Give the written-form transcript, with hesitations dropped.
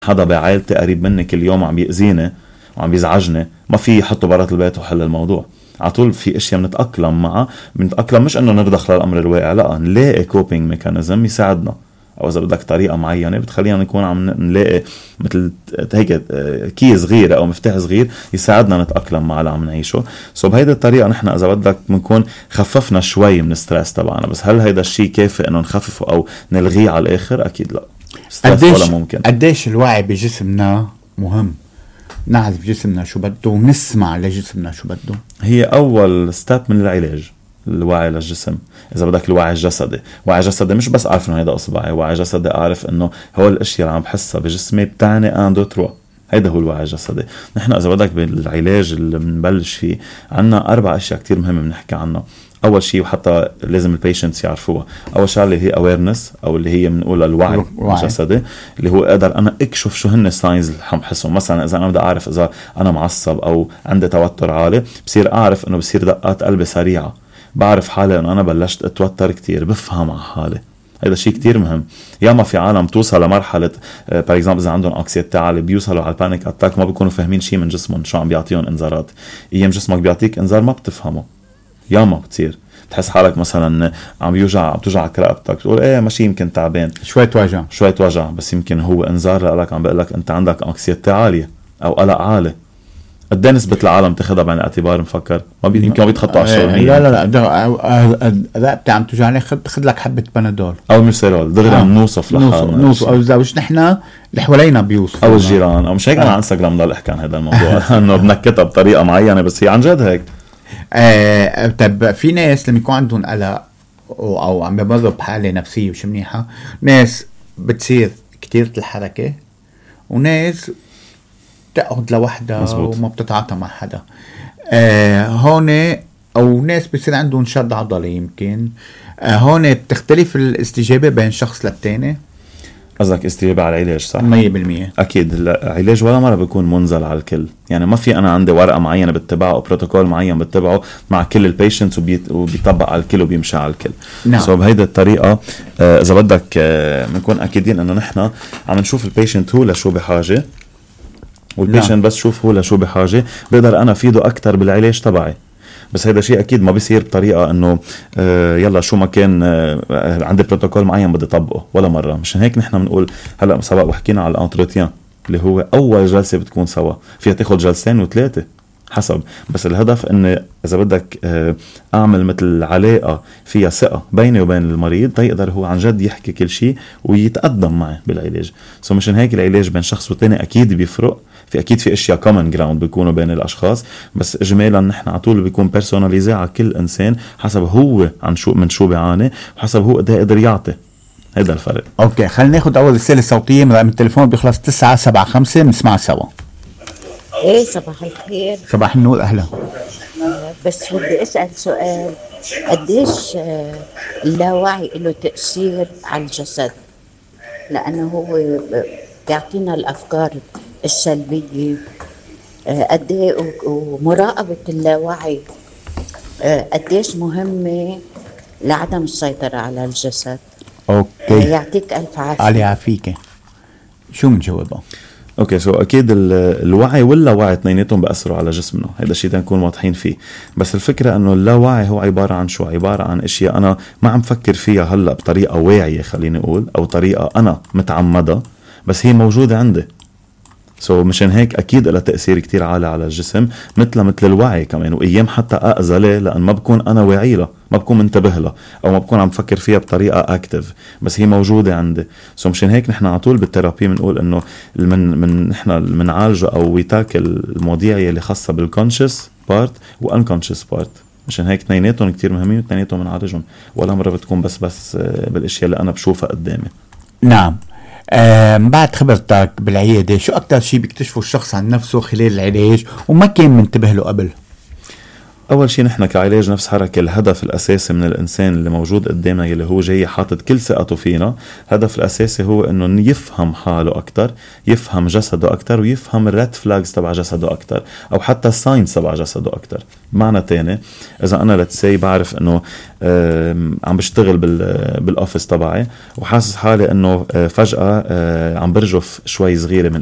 حدا بعائلتي قريب مني كل يوم عم بيأذيني وعم بيزعجني، ما في يحطه برات البيت وحل الموضوع. على طول في اشياء بنتأقلم معها، بنتأقلم مش انه نرضخ للامر الواقع، لا نلاقي كوبينج ميكانيزم يساعدنا، او اذا بدك طريقه معينه بتخلينا نكون عم نلاقي مثل هيك كي صغيره او مفتاح صغير يساعدنا نتأقلم مع اللي عم نعيشه. بهيدي الطريقه نحن اذا بدك بنكون خففنا شوي من الستريس تبعنا. بس هل هيدا الشيء كافي انه نخففه او نلغيه على الاخر؟ اكيد لا. ولا ممكن. قديش الوعي بجسمنا مهم، نعرف جسمنا شو بده ونسمع لجسمنا شو بده. هي اول ستيب من العلاج الوعي للجسم. اذا بدك الوعي الجسدي، وعي جسدي مش بس اعرف انه هيدا اصبعي، وعي جسدي اعرف انه هو الاشياء اللي عم بحسها بجسمي بتعني ان دو تروا. هيدا هو الوعي الجسدي. نحن اذا بدك بالعلاج اللي بنبلش فيه عنا 4 اشياء كتير مهمه بنحكي عنها. اول شيء وحتى لازم البيشنتس يعرفوها، اول شيء اللي هي awareness او اللي هي بنقولها الوعي الجسدي، اللي هو اقدر انا اكشف شو هن الساينز اللي عم بحسهم. مثلا اذا انا بدي اعرف اذا انا معصب او عندي توتر عالي، بصير اعرف انه بصير دقات قلبي سريعه، بعرف حالي انه انا بلشت اتوتر كتير، بفهم على حالي. هذا شيء كتير مهم. ياما في عالم توصل لمرحله بار اكزامبل اذا عندهم انكسيتي عالي بيوصلوا على البانيك اتاك، ما بيكونوا فاهمين شيء من جسمهم شو عم بيعطيهم انذارات. ايام جسمك بيعطيك انذار ما بتفهمه، ياما بتصير تحس حالك مثلا عم بتوجعك رقبتك، تقول ايه ماشي يمكن تعبان شوية وجع، بس يمكن هو انذار لك عم بقول لك انت عندك انكسيتي عاليه او قلق عالي. قد ايه نسبة العالم تاخذها بعين الاعتبار؟ مفكر يمكن ما بيتخطوا 10%. لا رقبتي عم توجعني، خذ لك حبة بنادول او ميرسيرول دغري عم نوصف لحالنا، او اذا مش نحن اللي حوالينا بيوصفوا او الجيران او مش هيك. انا على انستغرام ضل احكي عن هذا الموضوع انه بنكتها بطريقة معينة بس هي عن جد هيك. طب في ناس لما يكون عندهم قلق او عم بمروا بحالة نفسية مش منيحة، ناس بتصير كتير الحركة وناس تقعد لوحدها وما بتتعاطى مع حدا. هون او ناس بصير عندهم شد عضلي يمكن. هون بتختلف الاستجابة بين شخص للتاني. قصدك استجابة على العلاج صح؟ 100%. أكيد العلاج ولا مرة بيكون منزل على الكل، يعني ما في أنا عندي ورقة معينة بتبعه أو بروتوكول معين بتبعه مع كل البيشنتس وبيطبق على الكل وبيمشي على الكل. نعم. بهيدا الطريقة إذا بدك بنكون أكيدين إنه نحن عم نشوف البيشنت هو لشو بحاجة، والبيشنت بس شوف هو لشو بحاجة، بقدر أنا فيده أكتر بالعلاج تبعي. بس هذا شيء اكيد ما بيصير بطريقه انه يلا شو ما كان عندي بروتوكول معين بدي اطبقه ولا مره. مشان هيك نحن بنقول هلا سبق وحكينا على الانتروتيان اللي هو اول جلسه بتكون سوا، فيها تاخذ جلسين و3 حسب. بس الهدف اني اذا بدك اعمل مثل علاقه فيها ثقه بيني وبين المريض تيقدر هو عن جد يحكي كل شيء ويتقدم معي بالعلاج. مشان هيك العلاج بين شخص وتاني اكيد بيفرق، في اكيد في اشياء كومن جراوند بيكونوا بين الاشخاص، بس اجمالا نحن على طول بيكون بيرسوناليزي على كل انسان حسب هو عن شو من شو بيعاني وحسب هو قد يقدر يعطي. هذا الفرق. اوكي خلينا ناخذ اول رساله صوتيه من التليفون بيخلص 975 بنسمعها سوا. ايه صباح الخير. صباح النور اهلا. بس بدي اسال سؤال، قديش اللاوعي له تاثير على الجسد؟ لانه هو بيعطينا الافكار السلبيه. قد ايه ومراقبه اللاوعي قديش مهمه لعدم السيطره على الجسد. اوكي يعطيك الف عافيه. علي عافيك. شو بنجاوبها؟ اوكي اكيد الوعي واللاوعي اثنيناتهم بأثروا على جسمنا، هذا الشيء نكون واضحين فيه. بس الفكره انه اللاوعي هو عباره عن شو؟ عباره عن اشياء انا ما عم فكر فيها هلا بطريقه واعيه خليني اقول، او طريقه انا متعمده، بس هي موجوده عندي. مشان هيك اكيد لها تاثير كتير عالي على الجسم، مثل الوعي كمان، وايام حتى اقزله لان ما بكون انا واعي لها، ما بكون منتبه لها، او ما بكون عم فكر فيها بطريقه اكتف، بس هي موجوده عندي. مشان هيك نحن على طول بالثيرابي بنقول انه نحن بنعالجه او ويتاكل المواضيع اللي خاصه بالكونشس بارت والانكونشس بارت. مشان هيك اثنيناتهم كتير مهمين واثنيناتهم بنعالجهم، ولا مره بتكون بس بالاشياء اللي انا بشوفها قدامي. نعم. بعد خبرتك بالعيادة شو أكتر شيء بيكتشفه الشخص عن نفسه خلال العلاج وما كان منتبه له قبل؟ أول شيء نحن كعلاج نفس حركة الهدف الأساسي من الإنسان اللي موجود قدامنا اللي هو جاي حاطط كل ثقته فينا، الهدف الأساسي هو إنه يفهم حاله أكتر، يفهم جسده أكتر، ويفهم الريد فلاجز تبع جسده أكتر، أو حتى الساينس تبع جسده أكتر. معنى تاني إذا أنا لتسي بعرف إنه عم بشتغل بالأوفيس تبعي وحاسس حالي إنه فجأة عم برجف شوي صغيرة من